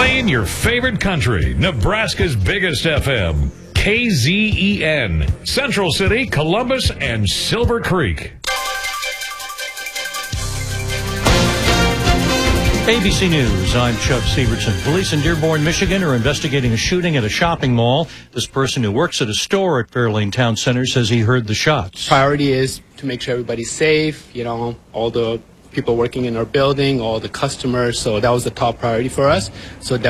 Playing your favorite country, Nebraska's biggest FM, KZEN, Central City, Columbus, and Silver Creek. ABC News, I'm Chuck Severson. Police in Dearborn, Michigan are investigating a shooting at a shopping mall. This person who works at a store at Fairlane Town Center says he heard the shots. Priority is to make sure everybody's safe, all the people working in our building, all the customers. So that was the top priority for us. So